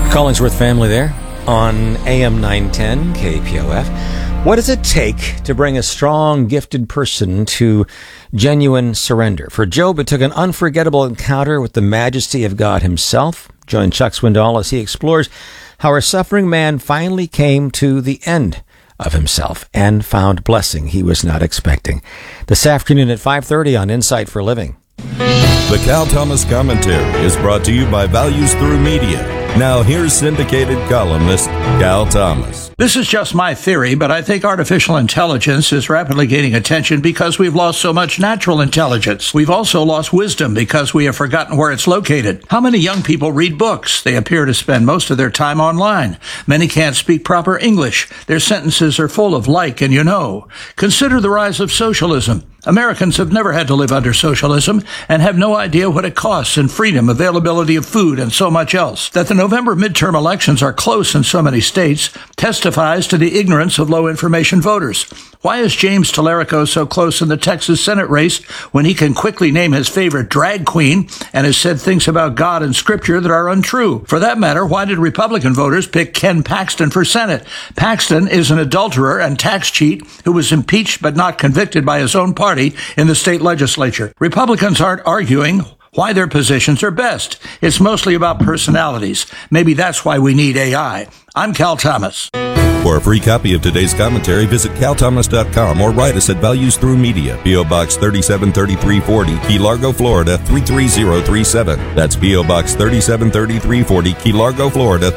Collingsworth family there on AM 910 KPOF. What does it take to bring a strong, gifted person to genuine surrender? For Job, it took an unforgettable encounter with the majesty of God himself. Join Chuck Swindoll as he explores how a suffering man finally came to the end of himself and found blessing he was not expecting. This afternoon at 5:30 on Insight for Living. The Cal Thomas Commentary is brought to you by Values Through Media. Now here's syndicated columnist Cal Thomas. This is just my theory, but I think artificial intelligence is rapidly gaining attention because we've lost so much natural intelligence. We've also lost wisdom because we have forgotten where it's located. How many young people read books? They appear to spend most of their time online. Many can't speak proper English. Their sentences are full of like and you know. Consider the rise of socialism. Americans have never had to live under socialism and have no idea what it costs in freedom, availability of food, and so much else. That the November midterm elections are close in so many states testifies to the ignorance of low-information voters. Why is James Tallarico so close in the Texas Senate race when he can quickly name his favorite drag queen and has said things about God and Scripture that are untrue? For that matter, why did Republican voters pick Ken Paxton for Senate? Paxton is an adulterer and tax cheat who was impeached but not convicted by his own party in the state legislature. Republicans aren't arguing why their positions are best. It's mostly about personalities. Maybe that's why we need AI. I'm Cal Thomas. For a free copy of today's commentary, visit calthomas.com or write us at Values Through Media, P.O. Box 373340, Key Largo, Florida 33037. That's P.O. Box 373340, Key Largo, Florida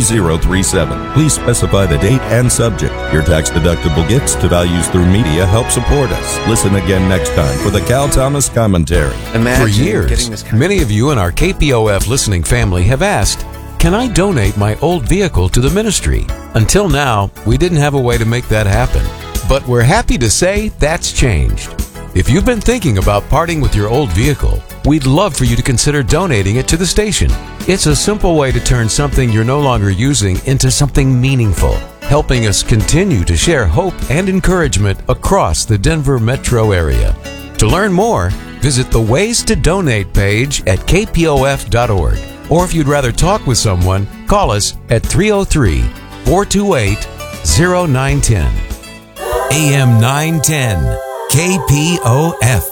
33037. Please specify the date and subject. Your tax-deductible gifts to Values Through Media help support us. Listen again next time for the Cal Thomas Commentary. For years, many of you in our KPOF listening family have asked, can I donate my old vehicle to the ministry? Until now, we didn't have a way to make that happen. But we're happy to say that's changed. If you've been thinking about parting with your old vehicle, we'd love for you to consider donating it to the station. It's a simple way to turn something you're no longer using into something meaningful, helping us continue to share hope and encouragement across the Denver metro area. To learn more, visit the Ways to Donate page at kpof.org. Or if you'd rather talk with someone, call us at 303-428-0910. AM 910, KPOF.